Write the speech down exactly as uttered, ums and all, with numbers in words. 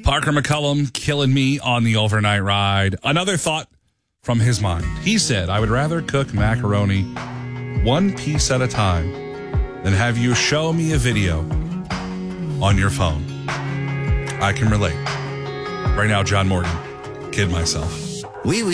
Parker McCullum killing me on the overnight ride. Another thought from his mind. He said, I would rather cook macaroni one piece at a time than have you show me a video on your phone. I can relate. Right now, John Morgan, kid myself. Oui, oui.